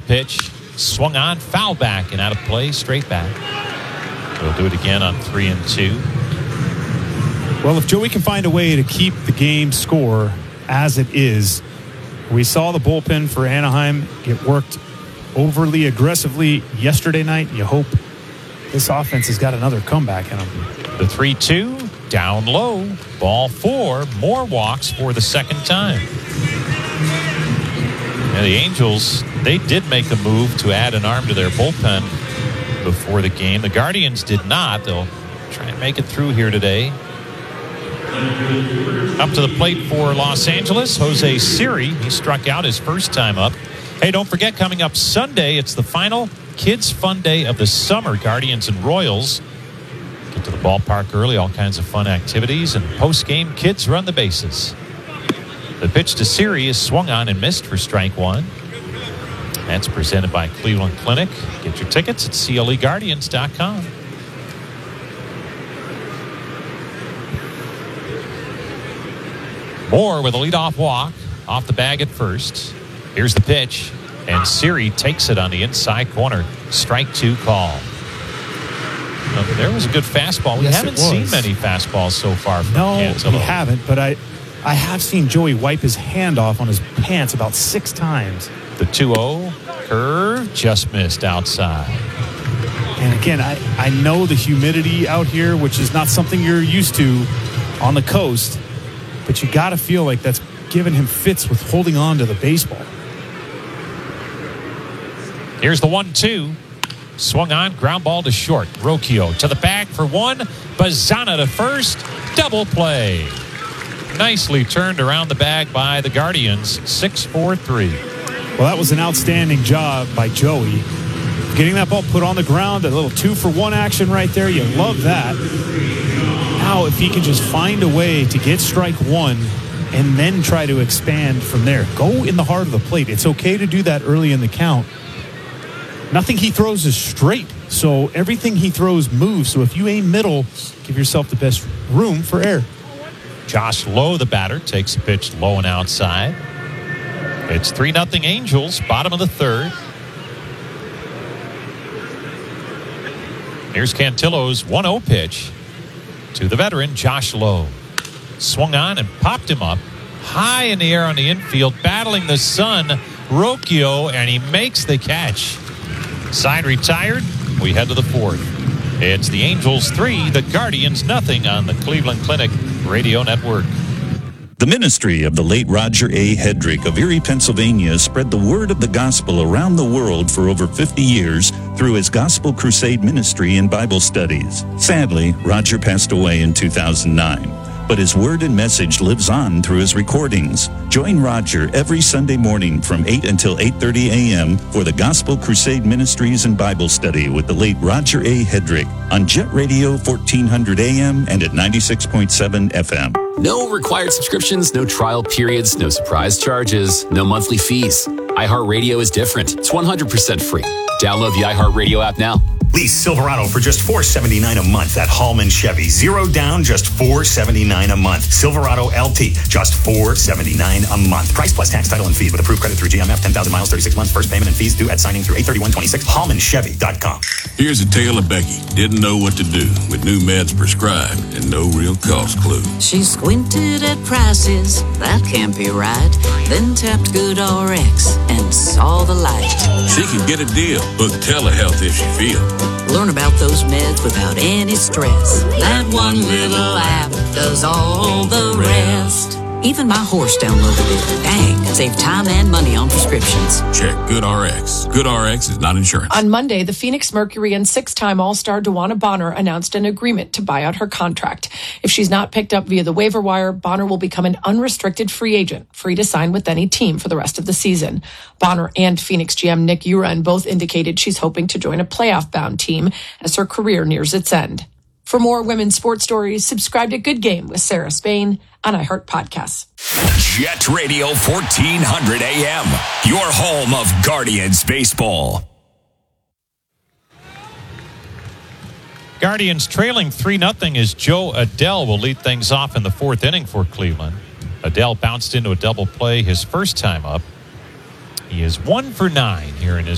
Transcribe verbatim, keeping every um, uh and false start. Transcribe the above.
pitch. Swung on, foul back, and out of play, straight back. We'll do it again on three and two. Well, if Joey can find a way to keep the game score as it is, we saw the bullpen for Anaheim get worked overly aggressively yesterday night. You hope this offense has got another comeback in them. The three two, down low, ball four, more walks for the second time. And the Angels, they did make a move to add an arm to their bullpen before the game. The Guardians did not. They'll try and make it through here today. Up to the plate for Los Angeles, Jose Siri. He struck out his first time up. Hey, don't forget, coming up Sunday, it's the final Kids Fun Day of the summer. Guardians and Royals get to the ballpark early, all kinds of fun activities, and post-game, kids run the bases. The pitch to Siri is swung on and missed for strike one. That's presented by Cleveland Clinic. Get your tickets at C L E Guardians dot com. Moore with a leadoff walk off the bag at first. Here's the pitch, and Siri takes it on the inside corner. Strike two call. Now, there was a good fastball. We yes, haven't seen many fastballs so far from No, Cantillo. we haven't, but I, I have seen Joey wipe his hand off on his pants about six times. The two oh curve just missed outside. And again, I, I know the humidity out here, which is not something you're used to on the coast, but you got to feel like that's giving him fits with holding on to the baseball. Here's the one two. Swung on, ground ball to short. Rocchio to the bag for one. Bazzana to first. Double play. Nicely turned around the bag by the Guardians. six four three. Well, that was an outstanding job by Joey. Getting that ball put on the ground, a little two for one action right there. You love that. Now, if he can just find a way to get strike one and then try to expand from there. Go in the heart of the plate. It's okay to do that early in the count. Nothing he throws is straight, so everything he throws moves. So if you aim middle, give yourself the best room for air. Josh Lowe, the batter, takes a pitch low and outside. It's three nothing Angels, bottom of the third. Here's Cantillo's one oh pitch to the veteran, Josh Lowe. Swung on and popped him up high in the air on the infield, battling the sun, Rocchio, and he makes the catch. Side retired. We head to the fourth. It's the Angels three, the Guardians nothing on the Cleveland Clinic Radio Network. The ministry of the late Roger A. Hedrick of Erie, Pennsylvania spread the word of the gospel around the world for over fifty years through his Gospel Crusade ministry and Bible studies. Sadly, Roger passed away in two thousand nine. But his word and message lives on through his recordings. Join Roger every Sunday morning from eight until eight thirty a.m. for the Gospel Crusade Ministries and Bible Study with the late Roger A. Hedrick on Jet Radio fourteen hundred A M and at ninety-six point seven F M. No required subscriptions, no trial periods, no surprise charges, no monthly fees. iHeartRadio is different. It's one hundred percent free. Download the iHeartRadio app now. Lease Silverado for just four hundred seventy-nine dollars a month at Hallman Chevy. Zero down, just four hundred seventy-nine dollars a month. Silverado L T, just four hundred seventy-nine dollars a month. Price plus tax, title, and fees with approved credit through G M F. ten thousand miles, thirty-six months. First payment and fees due at signing through eight thirty-one twenty-six. Hallman Chevy dot com. Here's a tale of Becky. Didn't know what to do with new meds prescribed and no real cost clue. She squinted at prices, that can't be right. Then tapped GoodRx and saw the light. She can get a deal, book telehealth if she feels. Learn about those meds without any stress. That one little app does all the rest. Even my horse downloaded it. Dang, save time and money on prescriptions. Check GoodRx. GoodRx is not insurance. On Monday, the Phoenix Mercury and six-time All-Star DeWanna Bonner announced an agreement to buy out her contract. If she's not picked up via the waiver wire, Bonner will become an unrestricted free agent, free to sign with any team for the rest of the season. Bonner and Phoenix G M Nick Uren both indicated she's hoping to join a playoff-bound team as her career nears its end. For more women's sports stories, subscribe to Good Game with Sarah Spain on iHeart Podcasts. Jet Radio fourteen hundred A M, your home of Guardians baseball. Guardians trailing three nothing as Joe Adell will lead things off in the fourth inning for Cleveland. Adell bounced into a double play his first time up. He is one for nine here in his